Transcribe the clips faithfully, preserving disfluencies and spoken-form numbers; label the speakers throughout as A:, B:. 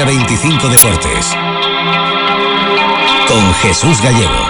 A: de veinticinco Deportes. Con Jesús Gallego.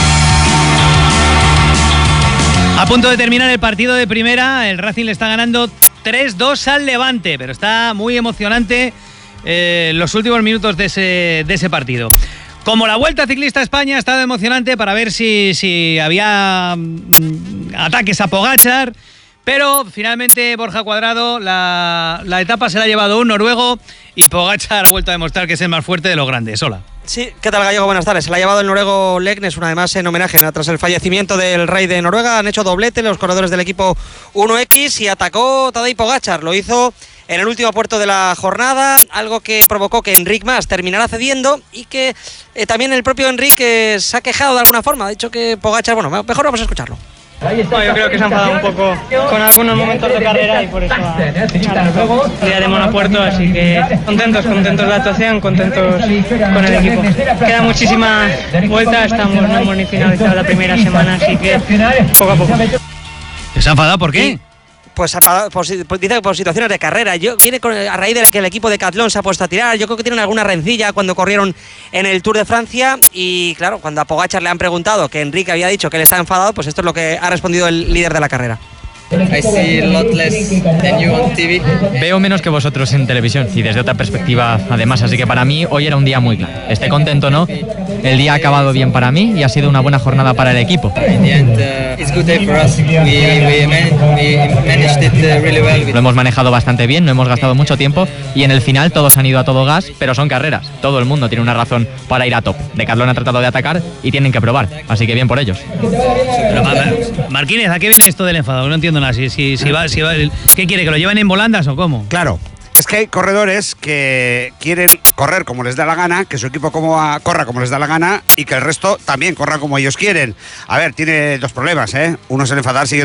B: A punto de terminar el partido de primera, el Racing le está ganando tres dos al Levante, pero está muy emocionante eh, los últimos minutos de ese, de ese partido. Como la Vuelta Ciclista a España ha estado emocionante para ver si, si había mm, ataques a Pogačar, pero finalmente Borja Cuadrado la, la etapa se la ha llevado un noruego y Pogačar ha vuelto a demostrar que es el más fuerte de los grandes. Hola.
C: Sí, ¿qué tal, Gallego? Buenas tardes. Se la ha llevado el noruego Leknes, una además en homenaje, ¿no? Tras el fallecimiento del rey de Noruega. Han hecho doblete los corredores del equipo uno equis y atacó Tadej Pogačar. Lo hizo en el último puerto de la jornada, algo que provocó que Enric Mas terminara cediendo y que eh, también el propio Enric eh, se ha quejado de alguna forma. Ha dicho que Pogačar, bueno, mejor vamos a escucharlo.
D: Bueno, yo creo que se ha enfadado un poco con algunos momentos de carrera y por eso ha, ha día de monopuerto, así que contentos, contentos de la actuación, contentos con el equipo. Queda muchísima vuelta, estamos, no hemos ni finalizado la primera semana, así que poco a poco.
B: ¿Se ha enfadado por qué?
C: Y, Pues, por, por, dice que por situaciones de carrera. Yo, viene con, a raíz de que el equipo de Decathlon se ha puesto a tirar. Yo creo que tienen alguna rencilla cuando corrieron en el Tour de Francia. Y claro, cuando a Pogačar le han preguntado que Enrique había dicho que él está enfadado, pues esto es lo que ha respondido el líder de la carrera.
E: I see a lot less than you on T V.
F: Veo menos que vosotros en televisión y desde otra perspectiva además, así que para mí hoy era un día muy claro. Esté contento o no, el día ha acabado bien para mí y ha sido una buena jornada para el equipo. Lo hemos manejado bastante bien, no hemos gastado mucho tiempo y en el final todos han ido a todo gas, pero son carreras. Todo el mundo tiene una razón para ir a top. Decathlon ha tratado de atacar y tienen que probar, así que bien por ellos.
B: Pero, Marquínez, ¿a qué viene esto del enfado? No entiendo nada. Si, si, si va, si va, ¿qué quiere? ¿Que lo lleven en volandas o cómo?
G: Claro. Es que hay corredores que quieren correr como les da la gana, que su equipo como a, corra como les da la gana y que el resto también corra como ellos quieren. A ver, tiene dos problemas, ¿eh? Uno es el enfadarse y